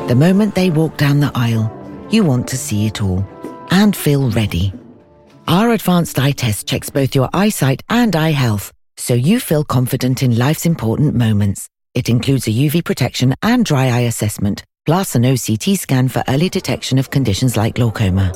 The moment they walk down the aisle, you want to see it all and feel ready. Our advanced eye test checks both your eyesight and eye health, so you feel confident in life's important moments. It includes a UV protection and dry eye assessment, plus an OCT scan for early detection of conditions like glaucoma.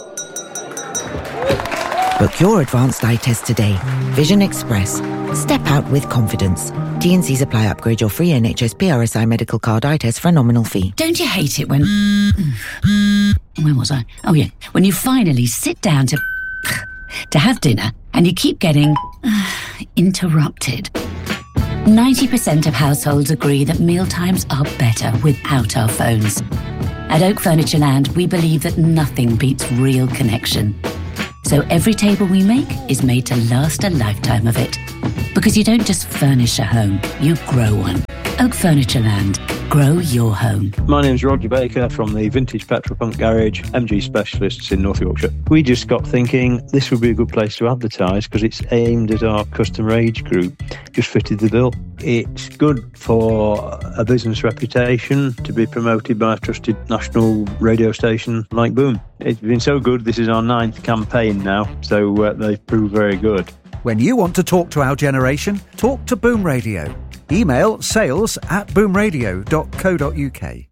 Book your advanced eye test today. Vision Express. Step out with confidence. T&Cs apply. Upgrade your free NHS PRSI medical card eye test for a nominal fee. Don't you hate it when... Where was I? Oh, yeah. When you finally sit down to have dinner and you keep getting interrupted. 90% of households agree that mealtimes are better without our phones. At Oak Furnitureland, we believe that nothing beats real connection. So every table we make is made to last a lifetime of it. Because you don't just furnish a home, you grow one. Oak Furnitureland. Grow your home. My name's Roger Baker from the Vintage Petrol Pump Garage, MG Specialists in North Yorkshire. We just got thinking this would be a good place to advertise because it's aimed at our customer age group. Just fitted the bill. It's good for a business reputation to be promoted by a trusted national radio station like Boom. It's been so good, this is our 9th campaign now, so they've proved very good. When you want to talk to our generation, talk to Boom Radio. Email sales@boomradio.co.uk.